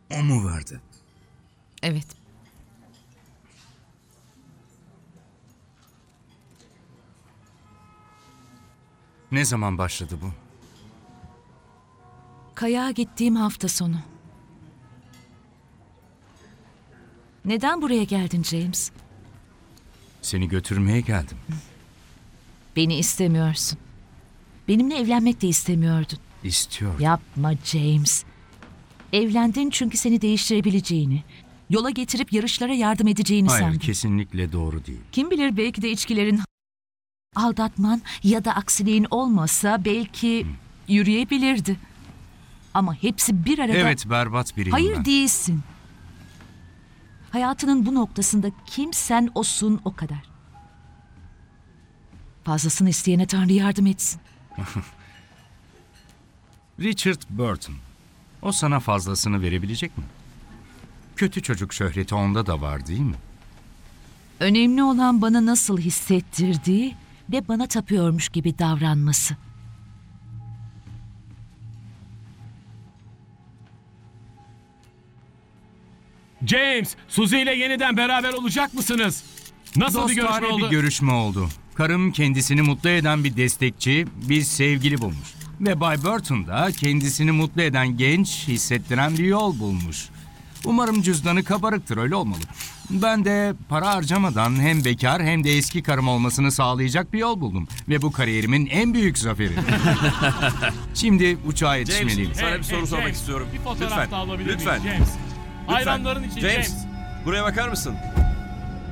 O mu verdi? Evet. Ne zaman başladı bu? Kayağa gittiğim hafta sonu. Neden buraya geldin James? Seni götürmeye geldim. Beni istemiyorsun. Benimle evlenmek de istemiyordun. İstiyor. Yapma James. Evlendin çünkü seni değiştirebileceğini, yola getirip yarışlara yardım edeceğini Hayır, sandın. kesinlikle doğru değil. Kim bilir, belki de içkilerin, aldatman ya da aksiliğin olmasa belki yürüyebilirdi. Ama hepsi bir arada... Evet, berbat biriyim Hayır ben. değilsin. Hayatının bu noktasında kim sen osun o kadar. Fazlasını isteyene Tanrı yardım etsin. Richard Burton. O sana fazlasını verebilecek mi? Kötü çocuk şöhreti onda da var değil mi? Önemli olan bana nasıl hissettirdiği ve bana tapıyormuş gibi davranması. James, Suzy ile yeniden beraber olacak mısınız? Nasıl bir görüşme Dostane oldu? bir görüşme oldu. Karım kendisini mutlu eden bir destekçi, bir sevgili bulmuş. Ve Bay Burton da kendisini mutlu eden genç, hissettiren bir yol bulmuş. Umarım cüzdanı kabarıktır, öyle olmalı. Ben de para harcamadan hem bekar hem de eski karım olmasını sağlayacak bir yol buldum. Ve bu kariyerimin en büyük zaferi. Şimdi uçağa yetişmeliyim. Sana bir soru sormak istiyorum. Bir fotoğraf Lütfen, da alabilir miyim lütfen. James? Hayranların için James, James. buraya bakar mısın?